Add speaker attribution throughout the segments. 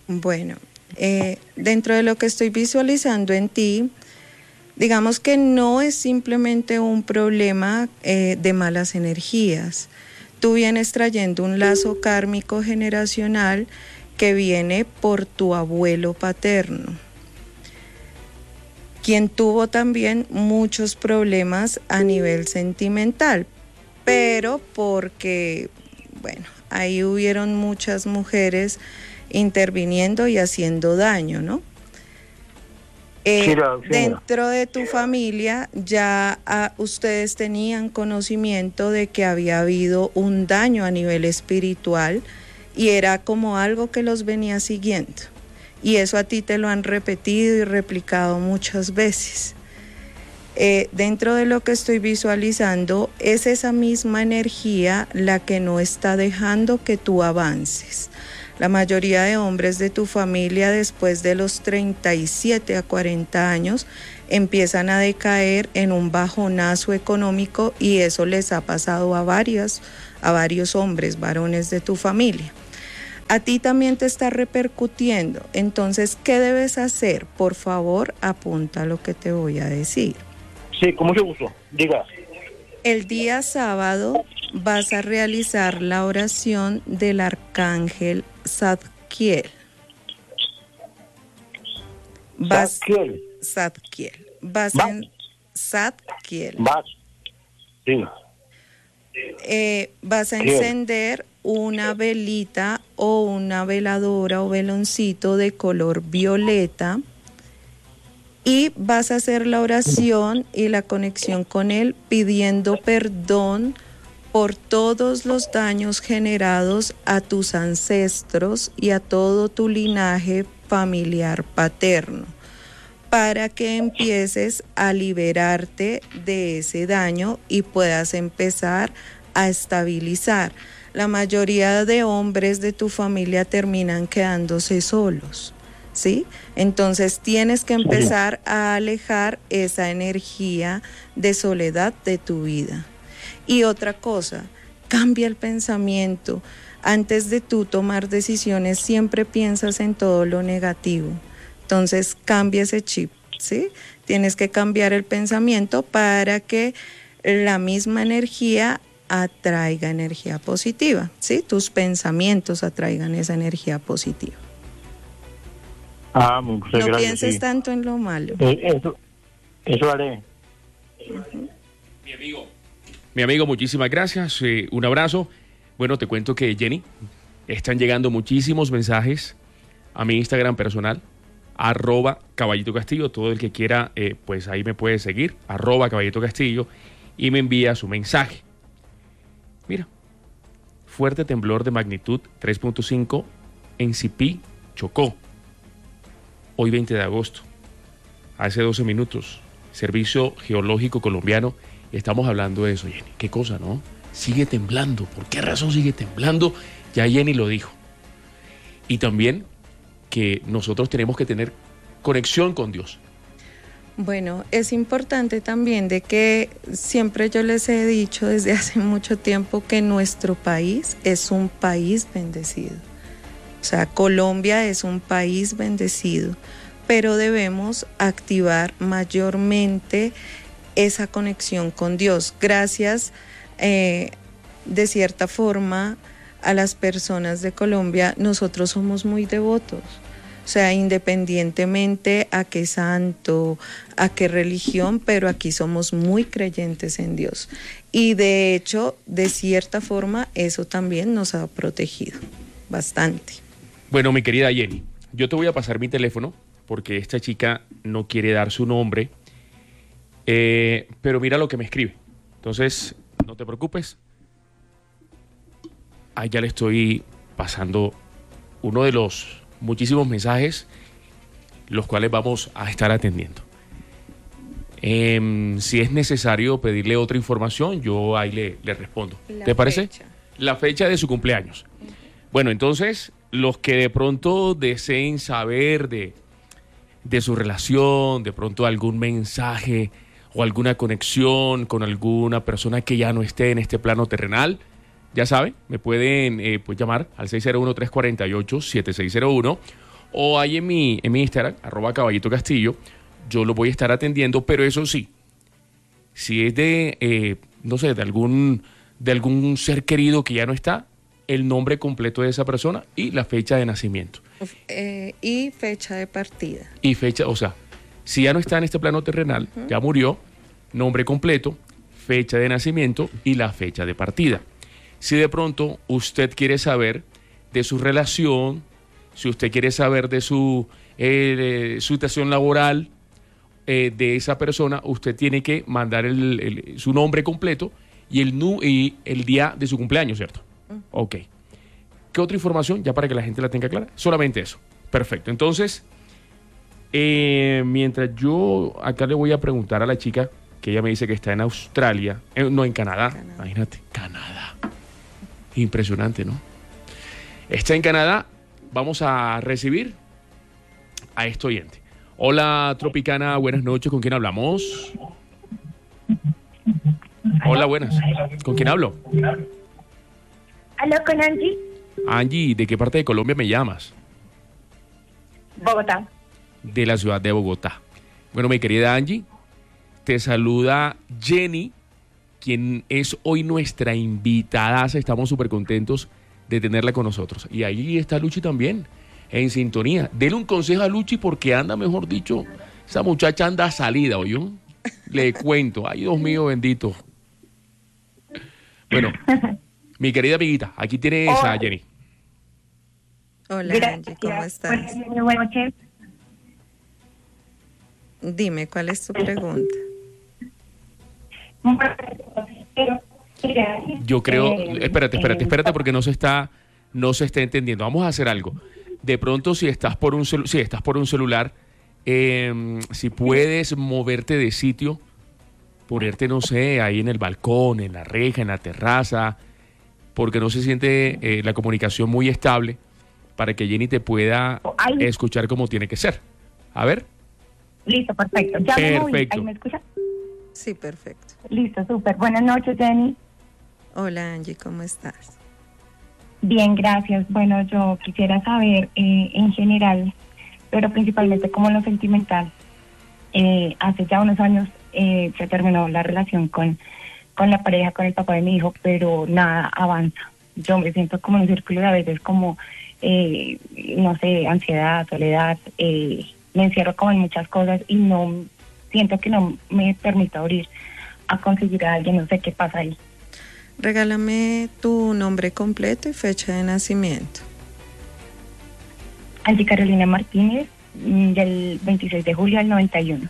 Speaker 1: Bueno, dentro de lo que estoy visualizando en ti, digamos que no es simplemente un problema de malas energías. Tú vienes trayendo un lazo kármico generacional que viene por tu abuelo paterno, quien tuvo también muchos problemas a nivel sentimental, pero porque, bueno, ahí hubieron muchas mujeres interviniendo y haciendo daño, ¿no? Dentro de tu familia ya ustedes tenían conocimiento de que había habido un daño a nivel espiritual y era como algo que los venía siguiendo. Y eso a ti te lo han repetido y replicado muchas veces. Dentro de lo que estoy visualizando es esa misma energía la que no está dejando que tú avances. La mayoría de hombres de tu familia después de los 37 a 40 años empiezan a decaer en un bajonazo económico y eso les ha pasado a varios hombres, varones de tu familia. A ti también te está repercutiendo. Entonces, ¿qué debes hacer? Por favor, apunta lo que te voy a decir.
Speaker 2: Sí, con mucho gusto. Diga.
Speaker 1: El día sábado vas a realizar la oración del arcángel Zadkiel.
Speaker 2: Zadkiel.
Speaker 1: Zadkiel.
Speaker 2: Sí.
Speaker 1: Vas a encender una velita o una veladora o veloncito de color violeta y vas a hacer la oración y la conexión con él pidiendo perdón por todos los daños generados a tus ancestros y a todo tu linaje familiar paterno, para que empieces a liberarte de ese daño y puedas empezar a estabilizar. La mayoría de hombres de tu familia terminan quedándose solos, ¿sí? Entonces tienes que empezar a alejar esa energía de soledad de tu vida. Y otra cosa, cambia el pensamiento. Antes de tú tomar decisiones, siempre piensas en todo lo negativo. Entonces, cambia ese chip, ¿sí? Tienes que cambiar el pensamiento para que la misma energía atraiga energía positiva, ¿sí? Tus pensamientos atraigan esa energía positiva.
Speaker 2: Muchas gracias.
Speaker 1: No pienses tanto en lo malo.
Speaker 2: Eso haré.
Speaker 1: Uh-huh.
Speaker 3: Mi amigo, muchísimas gracias. Un abrazo. Bueno, te cuento que, Jenny, están llegando muchísimos mensajes a mi Instagram personal, @CaballitoCastillo. Todo el que quiera, pues ahí me puede seguir, @CaballitoCastillo, y me envía su mensaje. Mira, fuerte temblor de magnitud 3.5 en Sipí, Chocó. Hoy 20 de agosto, hace 12 minutos, Servicio Geológico Colombiano. Estamos hablando de eso, Jenny. Qué cosa, ¿no? Sigue temblando. ¿Por qué razón sigue temblando? Ya Jenny lo dijo. Y también que nosotros tenemos que tener conexión con Dios.
Speaker 1: Bueno, es importante también de que siempre yo les he dicho desde hace mucho tiempo que nuestro país es un país bendecido. O sea, Colombia es un país bendecido, pero debemos activar mayormente esa conexión con Dios. Gracias, de cierta forma, a las personas de Colombia, nosotros somos muy devotos. O sea, independientemente a qué santo, a qué religión, pero aquí somos muy creyentes en Dios. Y de hecho, de cierta forma, eso también nos ha protegido bastante.
Speaker 3: Bueno, mi querida Jenny, yo te voy a pasar mi teléfono porque esta chica no quiere dar su nombre, pero mira lo que me escribe. Entonces, no te preocupes. Ahí ya le estoy pasando uno de los muchísimos mensajes, los cuales vamos a estar atendiendo. Si es necesario pedirle otra información, yo ahí le respondo. ¿Te parece? La fecha de su cumpleaños. Bueno, entonces, los que de pronto deseen saber de su relación, de pronto algún mensaje o alguna conexión con alguna persona que ya no esté en este plano terrenal, ya saben, me pueden pues llamar al 601-348-7601 o ahí en mi Instagram, @caballitocastillo, yo lo voy a estar atendiendo, pero eso sí, si es de, no sé, de algún ser querido que ya no está, el nombre completo de esa persona y la fecha de nacimiento.
Speaker 1: Y fecha de partida.
Speaker 3: Y fecha, o sea, si ya no está en este plano terrenal, ya murió, nombre completo, fecha de nacimiento y la fecha de partida. Si de pronto usted quiere saber de su relación, si usted quiere saber de su situación laboral de esa persona, usted tiene que mandar su nombre completo y el día de su cumpleaños, ¿cierto? Ok. ¿Qué otra información? Ya para que la gente la tenga clara. Solamente eso. Perfecto. Entonces, mientras yo acá le voy a preguntar a la chica, que ella me dice que está en Australia, no, en Canadá. Imagínate, Canadá. Impresionante, ¿no? Está en Canadá. Vamos a recibir a este oyente. Hola, Tropicana. Buenas noches. ¿Con quién hablamos? Hola, buenas. ¿Con quién hablo?
Speaker 4: ¿Aló, con Angie?
Speaker 3: Angie, ¿de qué parte de Colombia me llamas?
Speaker 4: Bogotá.
Speaker 3: De la ciudad de Bogotá. Bueno, mi querida Angie, te saluda Jenny, quien es hoy nuestra invitada. Estamos súper contentos de tenerla con nosotros. Y ahí está Luchi también, en sintonía. Dele un consejo a Luchi porque anda, mejor dicho, esa muchacha anda salida, ¿oyó? Le cuento. Ay, Dios mío, bendito. Bueno, mi querida amiguita, aquí tienes a Jenny.
Speaker 1: Hola, Angie, ¿cómo estás?
Speaker 4: Buenas noches.
Speaker 1: Dime, ¿cuál es tu pregunta?
Speaker 3: Yo creo, espérate, porque no se está entendiendo. Vamos a hacer algo. De pronto, si estás por un celular, si puedes moverte de sitio, ponerte, no sé, ahí en el balcón, en la reja, en la terraza, porque no se siente la comunicación muy estable para que Jenny te pueda escuchar como tiene que ser. A ver.
Speaker 4: Listo, perfecto. Ya
Speaker 3: perfecto.
Speaker 4: ¿Ahí me escucha?
Speaker 1: Sí, perfecto.
Speaker 4: Listo, súper. Buenas noches, Jenny.
Speaker 1: Hola, Angie, ¿cómo estás?
Speaker 4: Bien, gracias. Bueno, yo quisiera saber en general, pero principalmente como en lo sentimental. Hace ya unos años se terminó la relación con la pareja, con el papá de mi hijo, pero nada avanza. Yo me siento como en un círculo de a veces como, no sé, ansiedad, soledad, me encierro como en muchas cosas y no siento que no me permito abrir a conseguir a alguien, no sé qué pasa ahí.
Speaker 1: Regálame tu nombre completo y fecha de nacimiento.
Speaker 4: Angie Carolina Martínez, del 26 de julio al 91.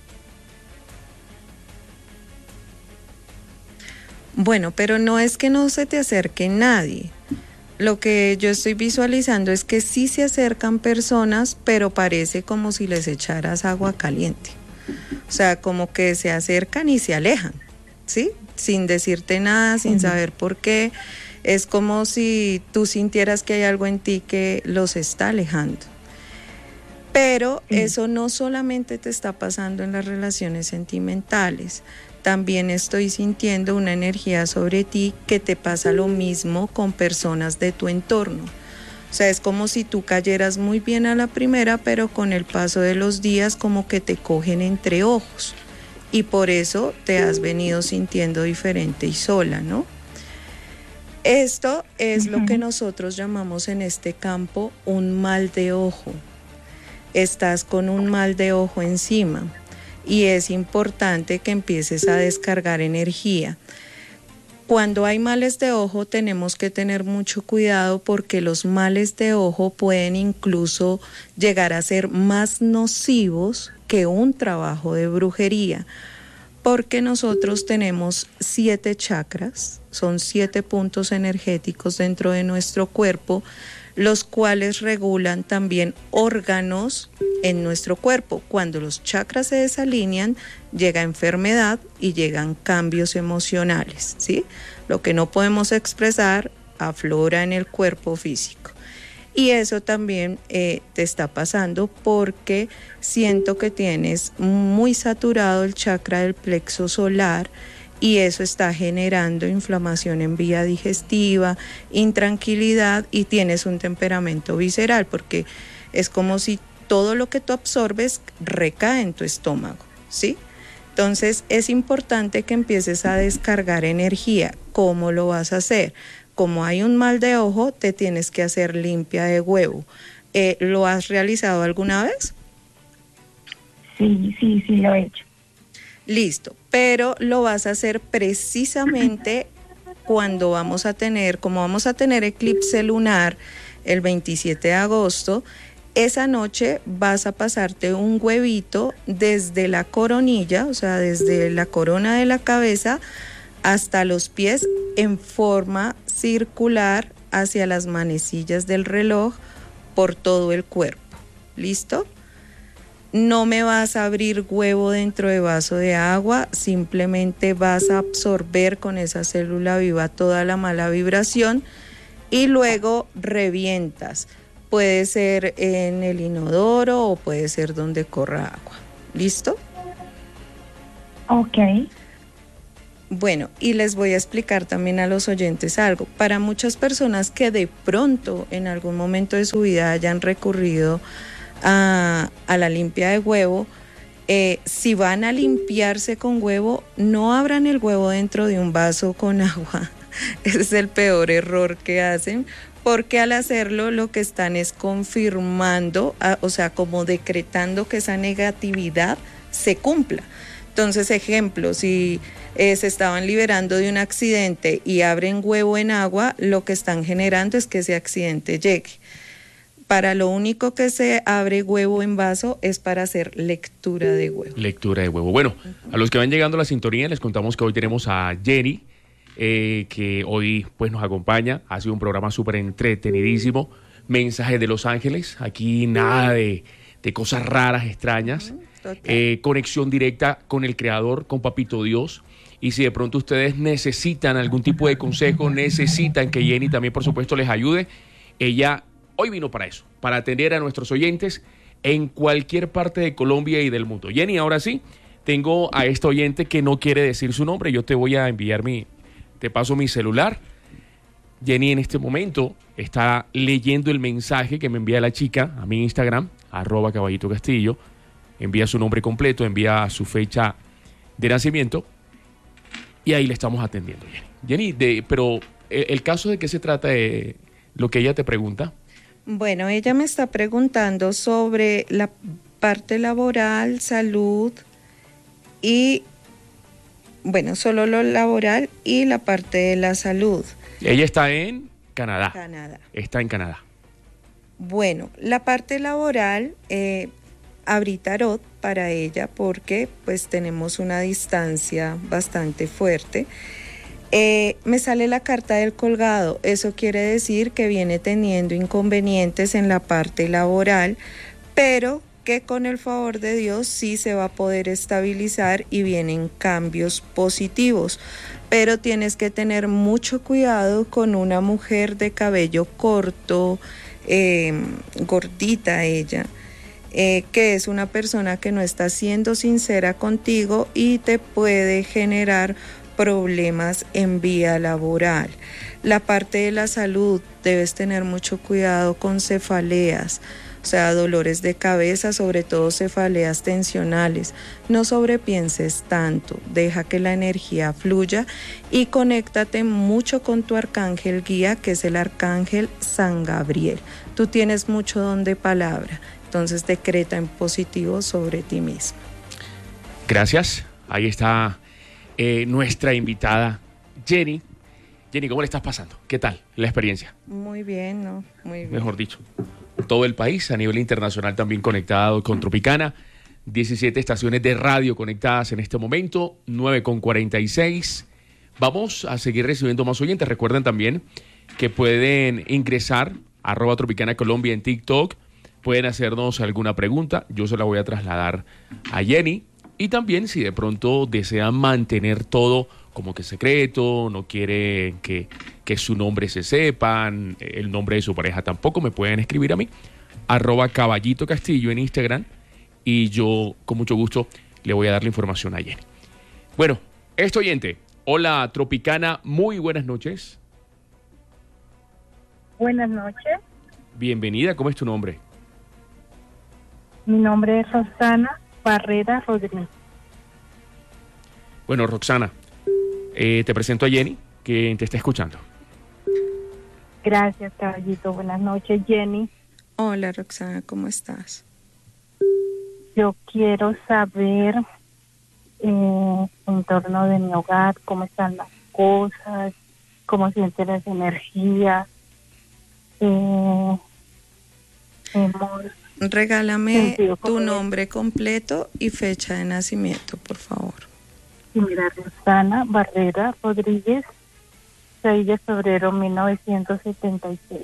Speaker 1: Bueno, pero no es que no se te acerque nadie. Lo que yo estoy visualizando es que sí se acercan personas, pero parece como si les echaras agua caliente. O sea, como que se acercan y se alejan, ¿sí? Sin decirte nada, sin saber por qué. Es como si tú sintieras que hay algo en ti que los está alejando. Pero eso no solamente te está pasando en las relaciones sentimentales. También estoy sintiendo una energía sobre ti que te pasa lo mismo con personas de tu entorno. O sea, es como si tú cayeras muy bien a la primera, pero con el paso de los días como que te cogen entre ojos. Y por eso te has venido sintiendo diferente y sola, ¿no? Esto es lo que nosotros llamamos en este campo un mal de ojo. Estás con un mal de ojo encima. Y es importante que empieces a descargar energía. Cuando hay males de ojo tenemos que tener mucho cuidado porque los males de ojo pueden incluso llegar a ser más nocivos que un trabajo de brujería. Porque nosotros tenemos 7 chakras, son 7 puntos energéticos dentro de nuestro cuerpo, los cuales regulan también órganos en nuestro cuerpo. Cuando los chakras se desalinean, llega enfermedad y llegan cambios emocionales, ¿sí? Lo que no podemos expresar aflora en el cuerpo físico. Y eso también te está pasando porque siento que tienes muy saturado el chakra del plexo solar y eso está generando inflamación en vía digestiva, intranquilidad y tienes un temperamento visceral, porque es como si todo lo que tú absorbes recae en tu estómago, ¿sí? Entonces es importante que empieces a descargar energía. ¿Cómo lo vas a hacer? Como hay un mal de ojo, te tienes que hacer limpia de huevo. ¿Lo has realizado alguna vez?
Speaker 4: Sí, lo he hecho.
Speaker 1: Listo, pero lo vas a hacer precisamente cuando como vamos a tener eclipse lunar el 27 de agosto, esa noche vas a pasarte un huevito desde la coronilla, o sea, desde la corona de la cabeza hasta los pies en forma circular hacia las manecillas del reloj por todo el cuerpo. ¿Listo? No me vas a abrir huevo dentro de vaso de agua, simplemente vas a absorber con esa célula viva toda la mala vibración y luego revientas. Puede ser en el inodoro o puede ser donde corra agua. ¿Listo?
Speaker 4: Ok.
Speaker 1: Bueno, y les voy a explicar también a los oyentes algo. Para muchas personas que de pronto en algún momento de su vida hayan recurrido a la limpia de huevo, si van a limpiarse con huevo, no abran el huevo dentro de un vaso con agua. Ese es el peor error que hacen, porque al hacerlo lo que están es confirmando, o sea, como decretando que esa negatividad se cumpla. Entonces, ejemplo, si se estaban liberando de un accidente y abren huevo en agua, lo que están generando es que ese accidente llegue. Para lo único que se abre huevo en vaso es para hacer lectura de huevo.
Speaker 3: Lectura de huevo. Bueno, a los que van llegando a la sintonía les contamos que hoy tenemos a Jenny, que hoy pues nos acompaña. Ha sido un programa súper entretenidísimo. Mensajes de Los Ángeles. Aquí nada de cosas raras, extrañas. Conexión directa con el Creador, con Papito Dios. Y si de pronto ustedes necesitan algún tipo de consejo, necesitan que Jenny también, por supuesto, les ayude, ella hoy vino para eso, para atender a nuestros oyentes en cualquier parte de Colombia y del mundo. Jenny, ahora sí, tengo a este oyente que no quiere decir su nombre. Yo te voy a enviar te paso mi celular. Jenny en este momento está leyendo el mensaje que me envía la chica a mi Instagram, @caballitocastillo. Envía su nombre completo, envía su fecha de nacimiento y ahí le estamos atendiendo, Jenny. Jenny, pero el caso, ¿de qué se trata de lo que ella te pregunta?
Speaker 1: Bueno, ella me está preguntando sobre la parte laboral, salud y, bueno, solo lo laboral y la parte de la salud.
Speaker 3: Ella está en Canadá. Está en Canadá.
Speaker 1: Bueno, la parte laboral, abrí tarot para ella porque pues tenemos una distancia bastante fuerte. Me sale la carta del colgado. Eso quiere decir que viene teniendo inconvenientes en la parte laboral, pero que con el favor de Dios sí se va a poder estabilizar y vienen cambios positivos. Pero tienes que tener mucho cuidado con una mujer de cabello corto, gordita ella, que es una persona que no está siendo sincera contigo y te puede generar problemas en vía laboral. La parte de la salud, debes tener mucho cuidado con cefaleas, o sea, dolores de cabeza, sobre todo cefaleas tensionales. No sobrepienses tanto, deja que la energía fluya y conéctate mucho con tu arcángel guía, que es el arcángel San Gabriel. Tú tienes mucho don de palabra, entonces decreta en positivo sobre ti mismo.
Speaker 3: Gracias. Ahí está nuestra invitada Jenny. Jenny, ¿cómo le estás pasando? ¿Qué tal la experiencia?
Speaker 1: Muy bien, ¿no? Muy bien.
Speaker 3: Mejor dicho, todo el país, a nivel internacional también conectado con Tropicana. 17 estaciones de radio conectadas en este momento, 9:46. Vamos a seguir recibiendo más oyentes. Recuerden también que pueden ingresar @Tropicana Colombia en TikTok. Pueden hacernos alguna pregunta. Yo se la voy a trasladar a Jenny. Y también, si de pronto desean mantener todo como que secreto, no quieren que su nombre se sepan, el nombre de su pareja tampoco, me pueden escribir a mí, @caballitocastillo en Instagram, y yo con mucho gusto le voy a dar la información a Jenny. Bueno, este oyente Hola, Tropicana, muy buenas noches.
Speaker 5: Buenas noches.
Speaker 3: Bienvenida, ¿cómo es tu nombre?
Speaker 5: Mi nombre es Roxana Barrera Rodríguez.
Speaker 3: Bueno, Roxana, te presento a Jenny, que te está escuchando.
Speaker 5: Gracias, caballito. Buenas noches, Jenny.
Speaker 1: Hola, Roxana, ¿cómo estás?
Speaker 5: Yo quiero saber en torno de mi hogar, cómo están las cosas, cómo sienten las energías.
Speaker 1: Regálame tu nombre completo y fecha de nacimiento, por favor.
Speaker 5: Mira, Roxana Barrera Rodríguez, 6 de febrero 1976.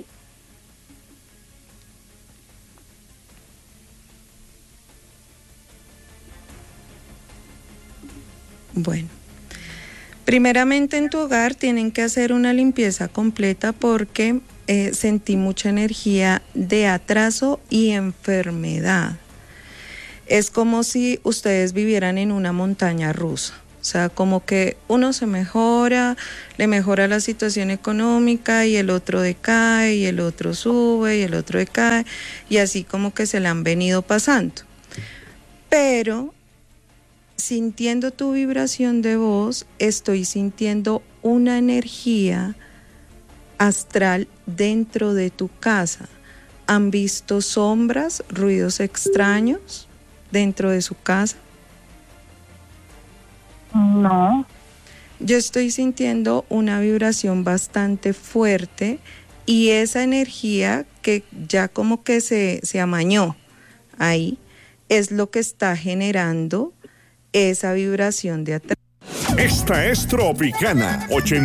Speaker 1: Bueno, primeramente en tu hogar tienen que hacer una limpieza completa porque sentí mucha energía de atraso y enfermedad. Es como si ustedes vivieran en una montaña rusa. O sea, como que uno se mejora, le mejora la situación económica y el otro decae y el otro sube y el otro decae y así como que se la han venido pasando. Pero sintiendo tu vibración de voz, estoy sintiendo una energía astral dentro de tu casa. ¿Han visto sombras, ruidos extraños dentro de su casa?
Speaker 5: No.
Speaker 1: Yo estoy sintiendo una vibración bastante fuerte y esa energía que ya como que se amañó ahí es lo que está generando esa vibración de atrás.
Speaker 6: Esta es Tropicana 80.